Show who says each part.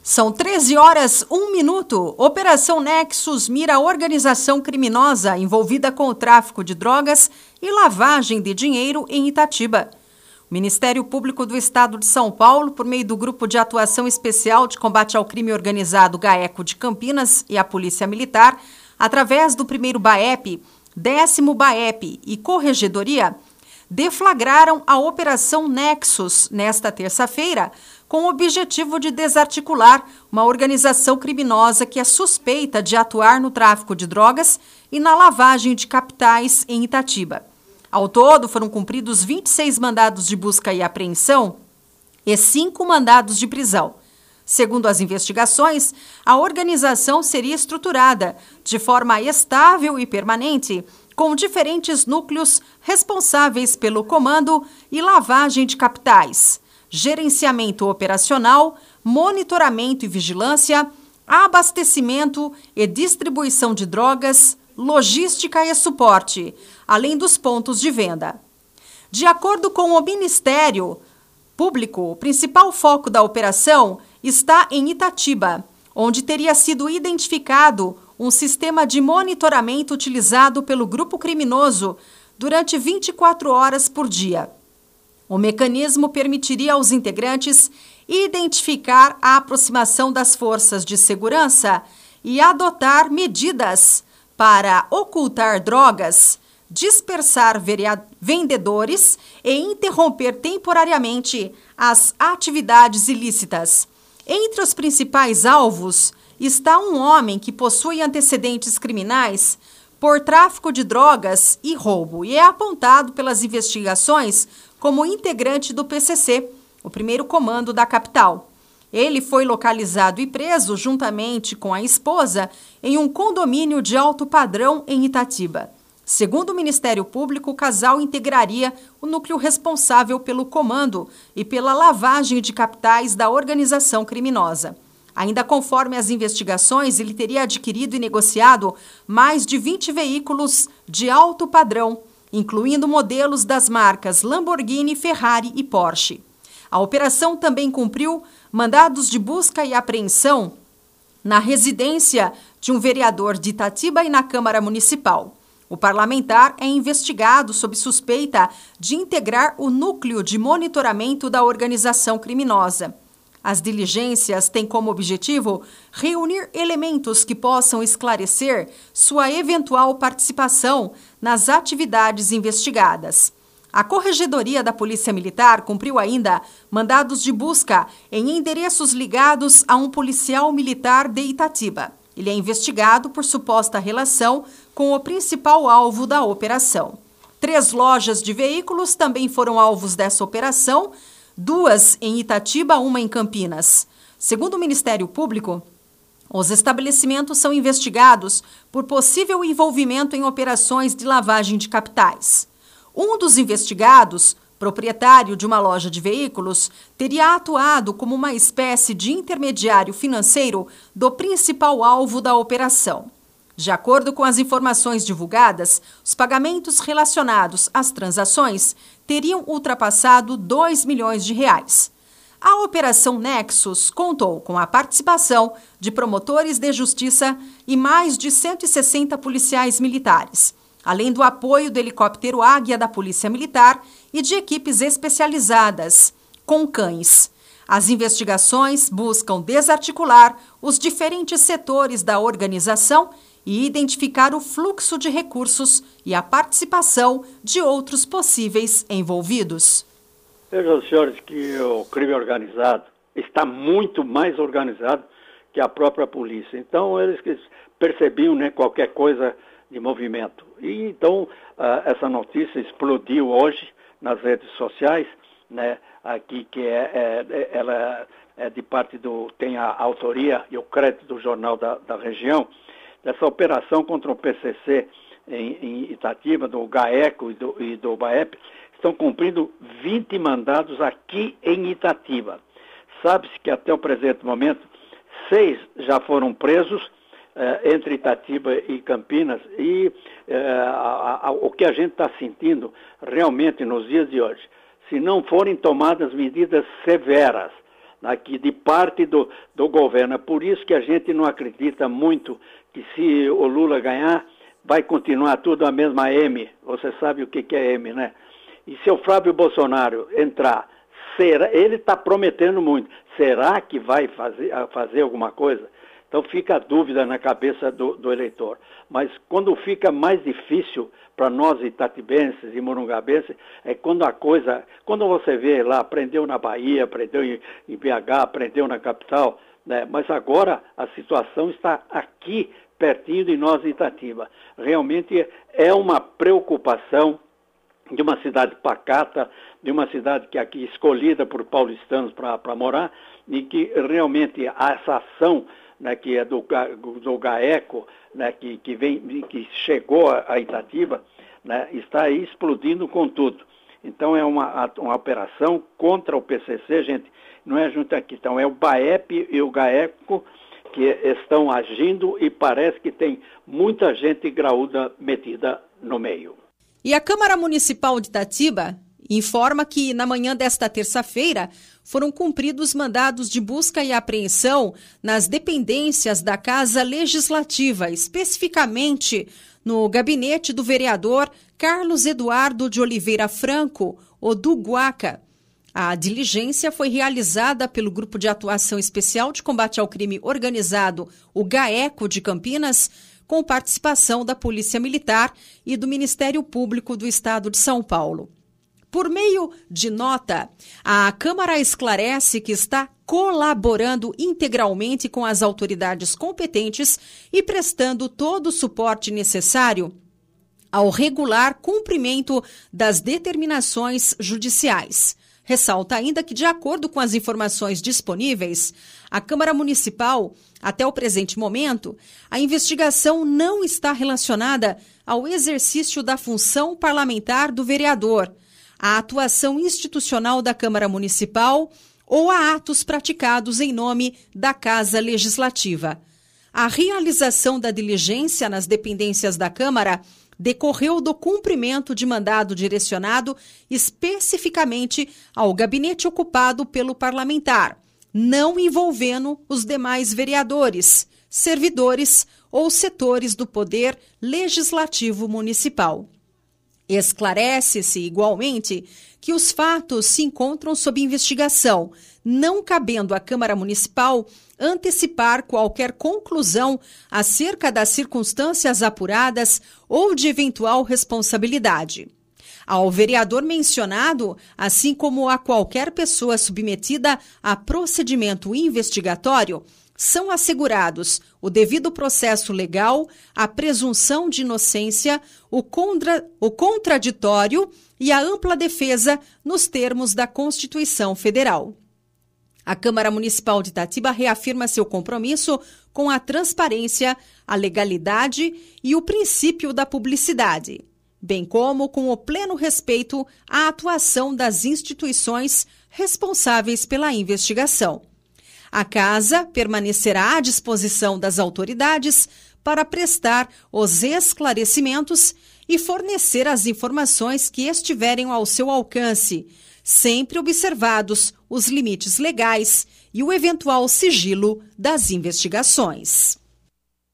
Speaker 1: São 13h01. Operação Nexus mira a organização criminosa envolvida com o tráfico de drogas e lavagem de dinheiro em Itatiba. O Ministério Público do Estado de São Paulo, por meio do Grupo de Atuação Especial de Combate ao Crime Organizado GAECO de Campinas e a Polícia Militar, através do 1º BAEP, 10º BAEP e Corregedoria, deflagraram a Operação Nexus nesta terça-feira, com o objetivo de desarticular uma organização criminosa que é suspeita de atuar no tráfico de drogas e na lavagem de capitais em Itatiba. Ao todo, foram cumpridos 26 mandados de busca e apreensão e 5 mandados de prisão. Segundo as investigações, a organização seria estruturada de forma estável e permanente, com diferentes núcleos responsáveis pelo comando e lavagem de capitais, gerenciamento operacional, monitoramento e vigilância, abastecimento e distribuição de drogas, logística e suporte, além dos pontos de venda. De acordo com o Ministério Público, o principal foco da operação está em Itatiba, onde teria sido identificado um sistema de monitoramento utilizado pelo grupo criminoso durante 24 horas por dia. O mecanismo permitiria aos integrantes identificar a aproximação das forças de segurança e adotar medidas para ocultar drogas, dispersar vendedores e interromper temporariamente as atividades ilícitas. Entre os principais alvos está um homem que possui antecedentes criminais por tráfico de drogas e roubo e é apontado pelas investigações como integrante do PCC, o primeiro comando da capital. Ele foi localizado e preso juntamente com a esposa em um condomínio de alto padrão em Itatiba. Segundo o Ministério Público, o casal integraria o núcleo responsável pelo comando e pela lavagem de capitais da organização criminosa. Ainda conforme as investigações, ele teria adquirido e negociado mais de 20 veículos de alto padrão, incluindo modelos das marcas Lamborghini, Ferrari e Porsche. A operação também cumpriu mandados de busca e apreensão na residência de um vereador de Itatiba e na Câmara Municipal. O parlamentar é investigado sob suspeita de integrar o núcleo de monitoramento da organização criminosa. As diligências têm como objetivo reunir elementos que possam esclarecer sua eventual participação nas atividades investigadas. A Corregedoria da Polícia Militar cumpriu ainda mandados de busca em endereços ligados a um policial militar de Itatiba. Ele é investigado por suposta relação com o principal alvo da operação. 3 lojas de veículos também foram alvos dessa operação, 2 em Itatiba, 1 em Campinas. Segundo o Ministério Público, os estabelecimentos são investigados por possível envolvimento em operações de lavagem de capitais. Um dos investigados, proprietário de uma loja de veículos, teria atuado como uma espécie de intermediário financeiro do principal alvo da operação. De acordo com as informações divulgadas, os pagamentos relacionados às transações teriam ultrapassado R$2 milhões. A Operação Nexus contou com a participação de promotores de justiça e mais de 160 policiais militares, além do apoio do helicóptero Águia da Polícia Militar e de equipes especializadas, com cães. As investigações buscam desarticular os diferentes setores da organização e identificar o fluxo de recursos e a participação de outros possíveis envolvidos.
Speaker 2: Vejam, senhores, que o crime organizado está muito mais organizado que a própria polícia. Então, eles percebiam, né, qualquer coisa de movimento. E então, essa notícia explodiu hoje nas redes sociais, né, aqui que ela é de parte tem a autoria e o crédito do Jornal da Região, dessa operação contra o PCC em Itatiba, do GAECO e do BAEP, estão cumprindo 20 mandados aqui em Itatiba. Sabe-se que até o presente momento, 6 já foram presos entre Itatiba e Campinas e o que a gente está sentindo realmente nos dias de hoje, se não forem tomadas medidas severas aqui de parte do governo. É por isso que a gente não acredita muito que se o Lula ganhar, vai continuar tudo a mesma M. Você sabe o que é M, né? E se o Flávio Bolsonaro entrar, ele está prometendo muito. Será que vai fazer alguma coisa? Então fica a dúvida na cabeça do eleitor. Mas quando fica mais difícil para nós itatibenses e morungabenses, é quando você vê lá, aprendeu na Bahia, aprendeu em BH, aprendeu na capital, né? Mas agora a situação está aqui, pertinho de nós em Itatiba. Realmente é uma preocupação de uma cidade pacata, de uma cidade que aqui escolhida por paulistanos para morar, e que realmente essa ação, né, que é do GAECO, né, que chegou a Itatiba, né, está aí explodindo com tudo. Então é uma operação contra o PCC, gente, não é junto aqui, então é o BAEP e o GAECO que estão agindo e parece que tem muita gente graúda metida no meio.
Speaker 1: E a Câmara Municipal de Itatiba informa que, na manhã desta terça-feira, foram cumpridos mandados de busca e apreensão nas dependências da Casa Legislativa, especificamente no gabinete do vereador Carlos Eduardo de Oliveira Franco, o do Guaca. A diligência foi realizada pelo Grupo de Atuação Especial de Combate ao Crime Organizado, o GAECO de Campinas, com participação da Polícia Militar e do Ministério Público do Estado de São Paulo. Por meio de nota, a Câmara esclarece que está colaborando integralmente com as autoridades competentes e prestando todo o suporte necessário ao regular cumprimento das determinações judiciais. Ressalta ainda que, de acordo com as informações disponíveis, a Câmara Municipal, até o presente momento, a investigação não está relacionada ao exercício da função parlamentar do vereador, à atuação institucional da Câmara Municipal ou a atos praticados em nome da Casa Legislativa. A realização da diligência nas dependências da Câmara decorreu do cumprimento de mandado direcionado especificamente ao gabinete ocupado pelo parlamentar, não envolvendo os demais vereadores, servidores ou setores do Poder Legislativo Municipal. Esclarece-se, igualmente, que os fatos se encontram sob investigação, não cabendo à Câmara Municipal antecipar qualquer conclusão acerca das circunstâncias apuradas ou de eventual responsabilidade. Ao vereador mencionado, assim como a qualquer pessoa submetida a procedimento investigatório, são assegurados o devido processo legal, a presunção de inocência, o contraditório e a ampla defesa nos termos da Constituição Federal. A Câmara Municipal de Itatiba reafirma seu compromisso com a transparência, a legalidade e o princípio da publicidade, bem como com o pleno respeito à atuação das instituições responsáveis pela investigação. A Casa permanecerá à disposição das autoridades para prestar os esclarecimentos e fornecer as informações que estiverem ao seu alcance, sempre observados os limites legais e o eventual sigilo das investigações.